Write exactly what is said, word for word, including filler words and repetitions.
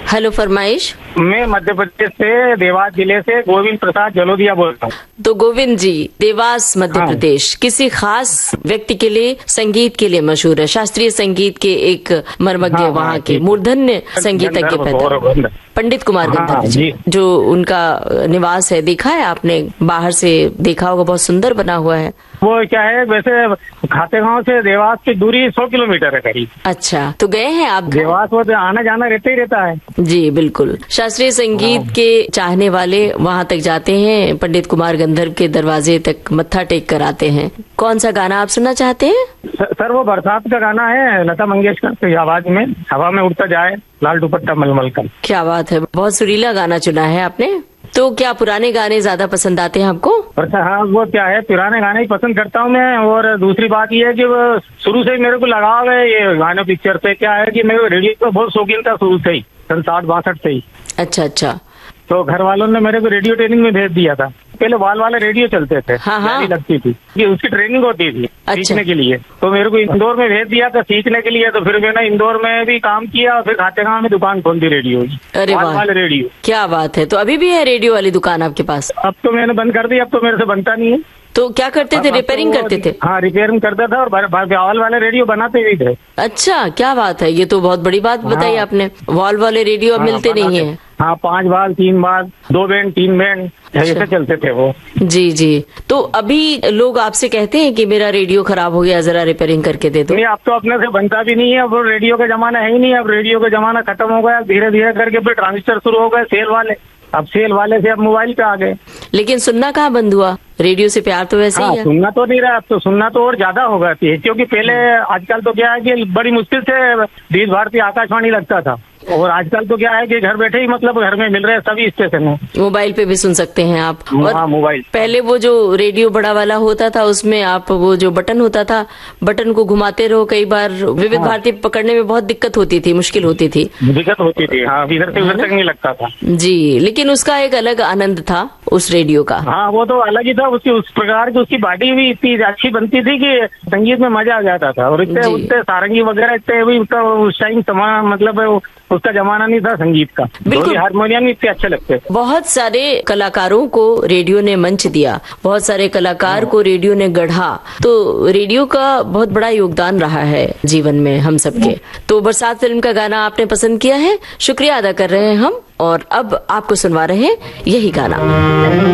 Hello, फरमाइश। मैं मध्य प्रदेश से देवास जिले से गोविंद प्रसाद जलोदिया बोल रहा हूँ। तो गोविंद जी, देवास मध्य हाँ। प्रदेश किसी खास व्यक्ति के लिए संगीत के लिए मशहूर है, शास्त्रीय संगीत के एक मर्मज्ञ, हाँ, वहाँ हाँ, के मूर्धन्य संगीतज्ञ पैदा पंडित कुमार हाँ, गंधर्व जी, जो उनका निवास है, देखा है आपने? बाहर से देखा होगा, बहुत सुंदर बना हुआ है। वो क्या है, वैसे खातेगांव से देवास की दूरी सौ किलोमीटर है करीब। अच्छा, तो गए हैं आप? देवास वो तो आना जाना रहता ही रहता है। जी बिल्कुल, शास्त्रीय संगीत हाँ। के चाहने वाले वहाँ तक जाते हैं, पंडित कुमार गंधर्व के दरवाजे तक मत्था टेक कर आते हैं। कौन सा गाना आप सुनना चाहते हैं? सर, वो बरसात का गाना है, लता मंगेशकर की आवाज में, हवा में उड़ता जाए लाल दुपट्टा मलमल कर। क्या बात है, बहुत सुरीला गाना चुना है आपने। तो क्या पुराने गाने ज्यादा पसंद आते हैं आपको? अच्छा, हाँ, वो क्या है, पुराने गाने ही पसंद करता हूँ मैं। और दूसरी बात ये है कि वो शुरू से ही मेरे को लगाव है ये गाने पिक्चर से। क्या है कि मेरे रेडियो का बहुत शौकीन था शुरू से ही, सन साठ बासठ से ही। अच्छा अच्छा। तो घर वालों ने मेरे को रेडियो ट्रेनिंग में भेज दिया था। पहले वाल वाले रेडियो चलते थे, हाँ, हाँ। लगती थी कि उसकी ट्रेनिंग होती थी अच्छा। सीखने के लिए। तो मेरे को इंदौर में भेज दिया था सीखने के लिए। तो फिर मैंने इंदौर में भी काम किया और फिर खातेगांव में दुकान खोल दी रेडियो की। अरे वाल वाह, वाले रेडियो। क्या बात है। तो अभी भी है रेडियो वाली दुकान आपके पास? अब तो मैंने बंद कर दी, अब तो मेरे से बनता नहीं है। तो क्या करते थे, अब रिपेयरिंग तो- करते थे? हाँ, रिपेयरिंग करता था और वाल वाले रेडियो बनाते भी थे। अच्छा, क्या बात है, ये तो बहुत बड़ी बात बताई हाँ। आपने। वॉल वाले रेडियो अब हाँ, मिलते नहीं है। हाँ, पांच बाल, तीन बाल, दो बैंड, तीन बैंड, ऐसे चलते थे वो। जी जी। तो अभी लोग आपसे कहते हैं कि मेरा रेडियो खराब हो गया, जरा रिपेयरिंग करके दे दो। नहीं, अब तो अपने से बनता भी नहीं है। अब रेडियो का जमाना है ही नहीं। अब रेडियो का जमाना खत्म हो गया। धीरे धीरे करके फिर ट्रांजिस्टर शुरू हो गए, सेल वाले। अब सेल वाले से अब मोबाइल पे आ गए। लेकिन सुनना कहाँ बंद हुआ? रेडियो से प्यार तो वैसे हाँ, ही है। सुनना तो नहीं रहा, अब तो सुनना तो और ज्यादा हो गया थी। क्योंकि पहले, आजकल तो क्या है कि बड़ी मुश्किल से बीस भारती आकाशवाणी लगता था। और आजकल तो क्या है कि घर बैठे ही मतलब घर में मिल रहे हैं सभी स्टेशन है। मोबाइल पे भी सुन सकते हैं आप। और हाँ, मोबाइल। पहले वो जो रेडियो बड़ा वाला होता था, उसमें आप वो जो बटन होता था, बटन को घुमाते रहो, कई बार विविध हाँ। भारती पकड़ने में बहुत दिक्कत होती थी, मुश्किल होती थी, दिक्कत होती थी। हाँ, इधर से उधर तक नहीं लगता था। जी। लेकिन उसका एक अलग आनंद था उस रेडियो का। हाँ, वो तो अलग ही था। उसकी उस प्रकार की उसकी बॉडी भी इतनी अच्छी बनती थी कि संगीत में मजा आ जाता था। और इतने जी। उतने सारंगी वगैरह इतने भी उतना उस टाइम समा मतलब उसका जमाना नहीं था संगीत का। बिल्कुल। हारमोनियम इतने अच्छे लगते थे। बहुत सारे कलाकारों को रेडियो ने मंच दिया, बहुत सारे कलाकार को रेडियो ने गढ़ा। तो रेडियो का बहुत बड़ा योगदान रहा है जीवन में हम सबके। तो बरसात फिल्म का गाना आपने पसंद किया है, शुक्रिया अदा कर रहे हैं हम। और अब आपको सुनवा रहे हैं यही गाना।